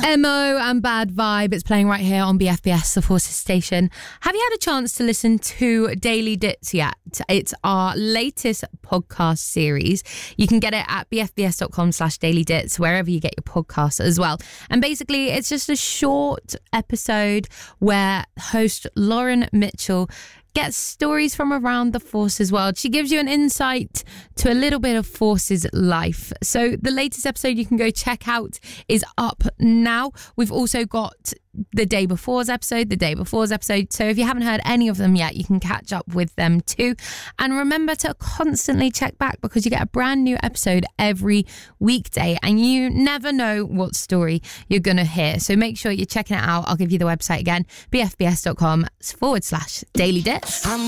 MO and Bad Vibe. It's playing right here on BFBS, the Forces station. Have you had a chance to listen to Daily Dits yet? It's our latest podcast series. You can get it at bfbs.com/dailydits, wherever you get your podcasts as well. And basically, it's just a short episode where host Lauren Mitchell gets stories from around the Forces world. She gives you an insight to a little bit of Forces life. So the latest episode you can go check out is up now. We've also got the day before's episode. So if you haven't heard any of them yet, you can catch up with them too. And remember to constantly check back, because you get a brand new episode every weekday and you never know what story you're going to hear. So make sure you're checking it out. I'll give you the website again, bfbs.com/dailydits.